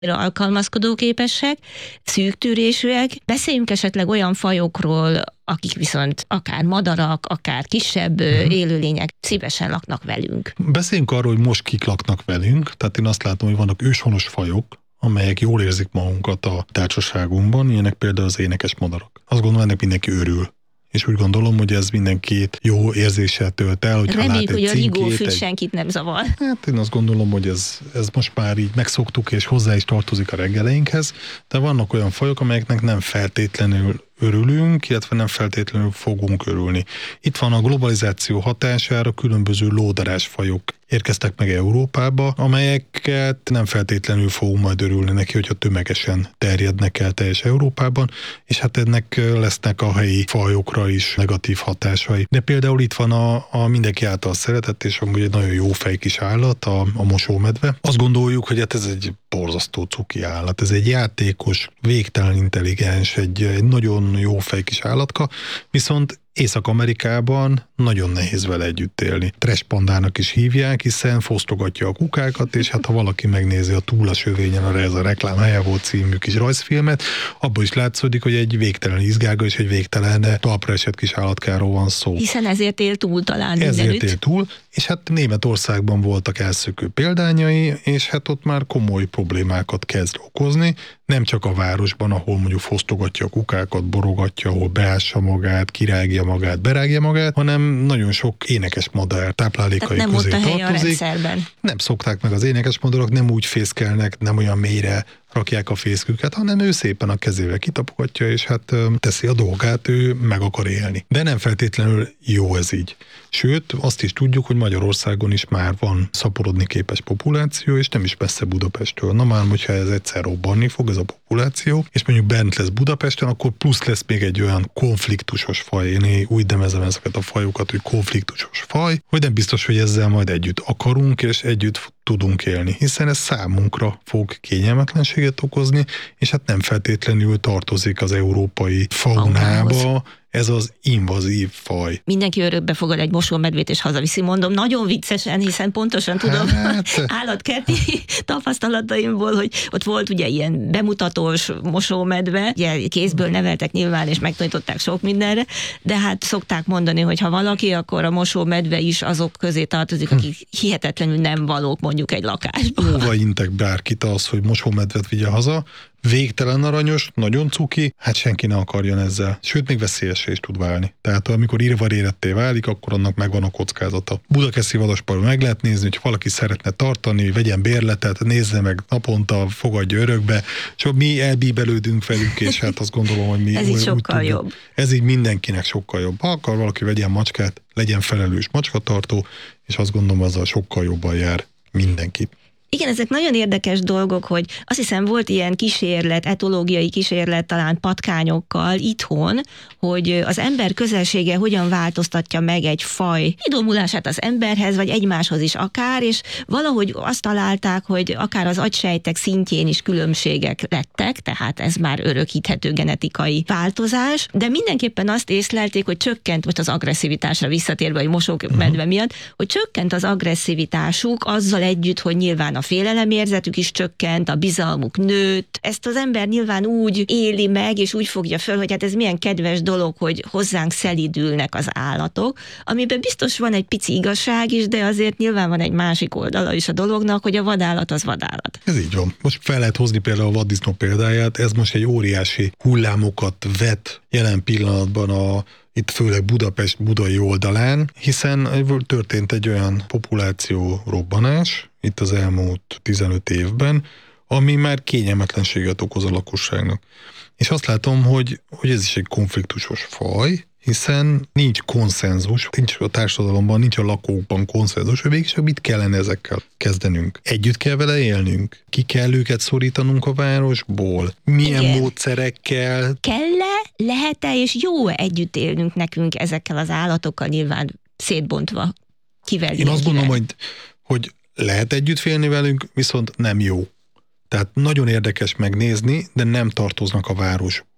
alkalmazkodóképesek, szűktűrésűek. Beszéljünk esetleg olyan fajokról, akik viszont akár madarak, akár kisebb élőlények szívesen laknak velünk. Beszéljünk arról, hogy most kik laknak velünk, tehát én azt látom, hogy vannak őshonos fajok, amelyek jól érzik magunkat a társaságunkban, ilyenek például az énekes madarak. Azt gondolom, ennek mindenki örül. És úgy gondolom, hogy ez mindenkit jó érzéssel tölt el, hogyha reméljük, lát egy hogy a rigófűt cinkét, senkit nem zavar. Hát én azt gondolom, hogy ez most már így megszoktuk, és hozzá is tartozik a reggeleinkhez, de vannak olyan fajok, amelyeknek nem feltétlenül örülünk, illetve nem feltétlenül fogunk örülni. Itt van a globalizáció hatására különböző lódarás fajok érkeztek meg Európába, amelyeket nem feltétlenül fogunk majd örülni neki, hogyha tömegesen terjednek el teljes Európában, és hát ennek lesznek a helyi fajokra is negatív hatásai. De például itt van a mindenki által szeretett, és amúgy egy nagyon jó fej kis állat, a mosómedve. Azt gondoljuk, hogy hát ez egy borzasztó cuki állat, ez egy játékos, végtelen intelligens, egy nagyon jó fej kis állatka, viszont Észak-Amerikában nagyon nehéz vele együtt élni. Trash pandának is hívják, hiszen fosztogatja a kukákat, és hát ha valaki megnézi a Túl a sövényen, arra ez a Reklám helye volt című kis rajzfilmet, abból is látszódik, hogy egy végtelen izgága és egy végtelen talpra esett kis állatkáról van szó. Hiszen ezért él túl talán mindenütt. Ezért él túl, és hát Németországban voltak elszökő példányai, és hát ott már komoly problémákat kezd okozni, nem csak a városban, ahol mondjuk fosztogatja a kukákat, borogatja, ahol beássa magát, kirágja magát, berágja magát, hanem nagyon sok énekes madár táplálékai nem közé ott a helye tartozik. A rendszerben. Nem szokták meg az énekes madarak, nem úgy fészkelnek, nem olyan mélyre rakják a fészküket, hanem ő szépen a kezével kitapogatja, és hát teszi a dolgát, ő meg akar élni. De nem feltétlenül jó ez így. Sőt, azt is tudjuk, hogy Magyarországon is már van szaporodni képes populáció, és nem is messze Budapesttől. Na már, hogyha ez egyszer robbanni fog, ez a populáció, és mondjuk bent lesz Budapesten, akkor plusz lesz még egy olyan konfliktusos faj. Én úgy nevezem ezeket a fajokat, hogy konfliktusos faj, hogy nem biztos, hogy ezzel majd együtt akarunk, és együtt tudunk élni, hiszen ez számunkra fog kényelmetlenséget okozni, és hát nem feltétlenül tartozik az európai faunába, ez az invazív faj. Mindenki örökbe fogad egy mosómedvét és hazaviszi, mondom, nagyon viccesen, hiszen pontosan tudom állatkerti tapasztalataimból, hogy ott volt ugye ilyen bemutatós mosómedve, ugye kézből neveltek nyilván, és megtanították sok mindenre, de hát szokták mondani, hogy ha valaki, akkor a mosómedve is azok közé tartozik, akik hihetetlenül nem valók mondjuk egy lakásban. Jóva intek bárkit az, hogy mosómedvet vigye haza, végtelen aranyos, nagyon cuki, hát senki ne akarjon ezzel. Sőt, még veszélyesé is tud válni. Tehát amikor írvaréretté válik, akkor annak megvan a kockázata. Budakeszi Vadasparkban meg lehet nézni, hogy valaki szeretne tartani, vegyen bérletet, nézze meg naponta, fogadja örökbe, és mi elbíbelődünk velük, és hát azt gondolom, hogy mi ez így sokkal jobb. Ez így mindenkinek sokkal jobb. Ha akar valaki vegyen macskát, legyen felelős macskatartó, és azt gondolom, azzal sokkal jobban jár mindenki. Igen, ezek nagyon érdekes dolgok, hogy azt hiszem volt ilyen kísérlet, etológiai kísérlet talán patkányokkal itthon, hogy az ember közelsége hogyan változtatja meg egy faj idomulását az emberhez, vagy egymáshoz is akár, és valahogy azt találták, hogy akár az agysejtek szintjén is különbségek lettek, tehát ez már örökíthető genetikai változás, de mindenképpen azt észlelték, hogy csökkent, most az agresszivitásra visszatérve, hogy mosómedve miatt, hogy csökkent az agresszivitásuk azzal együtt, hogy nyilván a félelemérzetük is csökkent, a bizalmuk nőtt. Ezt az ember nyilván úgy éli meg, és úgy fogja föl, hogy hát ez milyen kedves dolog, hogy hozzánk szelídülnek az állatok, amiben biztos van egy pici igazság is, de azért nyilván van egy másik oldala is a dolognak, hogy a vadállat az vadállat. Ez így van. Most fel lehet hozni például a vaddisznó példáját, ez most egy óriási hullámokat vet jelen pillanatban itt főleg Budapest budai oldalán, hiszen történt egy olyan populáció robbanás itt az elmúlt 15 évben, ami már kényelmetlenséget okoz a lakosságnak. És azt látom, hogy ez is egy konfliktusos faj, hiszen nincs konszenzus, nincs a társadalomban, nincs a lakókban konszenzus, hogy végig mit kellene ezekkel kezdenünk. Együtt kell vele élnünk? Ki kell őket szorítanunk a városból? Milyen módszerekkel? Kell-e, lehet-e és jó együtt élnünk nekünk ezekkel az állatokkal, nyilván szétbontva kivel? Én azt gondolom, hogy lehet együtt félni velünk, viszont nem jó. Tehát nagyon érdekes megnézni, de nem tartoznak a városba.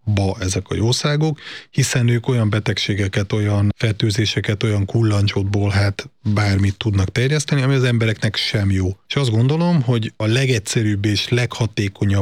ezek a jószágok, hiszen ők olyan betegségeket, olyan fertőzéseket, olyan kullancsotból bármit tudnak terjeszteni, ami az embereknek sem jó. És azt gondolom, hogy a legegyszerűbb és leghatékonyabb